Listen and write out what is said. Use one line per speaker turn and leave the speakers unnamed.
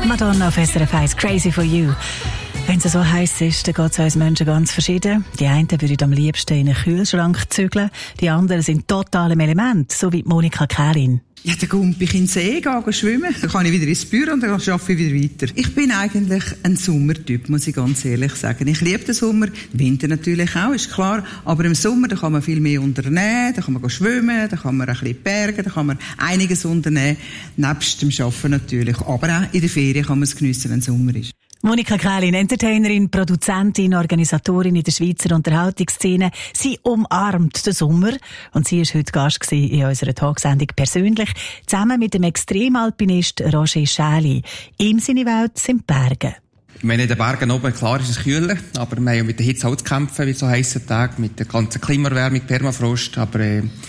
Madonna auf SRF 1, Crazy for You. Wenn es so heiß ist, dann geht es uns Menschen ganz verschieden. Die einen würden am liebsten in einen Kühlschrank zügeln, die anderen sind total im Element, so wie Monika Kählin.
Ja, dann gehe ich in den See schwimmen, dann kann ich wieder ins Büro und dann arbeite ich wieder weiter. Ich bin eigentlich ein Sommertyp, muss ich ganz ehrlich sagen. Ich liebe den Sommer, Winter natürlich auch, ist klar. Aber im Sommer, da kann man viel mehr unternehmen, da kann man schwimmen, da kann man ein bisschen bergen, da kann man einiges unternehmen. Nebst dem Arbeiten natürlich. Aber auch in der Ferien kann man es geniessen, wenn es Sommer ist.
Monika Kählin, Entertainerin, Produzentin, Organisatorin in der Schweizer Unterhaltungsszene. Sie umarmt den Sommer und sie war heute Gast in unserer Talksendung persönlich, zusammen mit dem Extremalpinist Roger Schäli. Ihm seine Welt sind Berge.
Ich meine, in den Bergen oben, klar ist es kühler, aber wir haben ja mit der Hitze auch zu kämpfen, wie so heissen Tag, mit der ganzen Klimaerwärmung, Permafrost, aber